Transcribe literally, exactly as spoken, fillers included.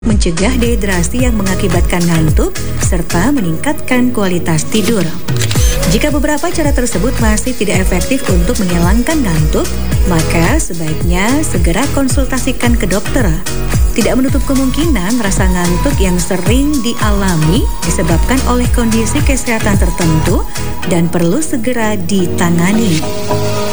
mencegah dehidrasi yang mengakibatkan ngantuk, serta meningkatkan kualitas tidur. Jika beberapa cara tersebut masih tidak efektif untuk menghilangkan ngantuk, maka sebaiknya segera konsultasikan ke dokter. Tidak menutup kemungkinan rasa ngantuk yang sering dialami disebabkan oleh kondisi kesehatan tertentu dan perlu segera ditangani.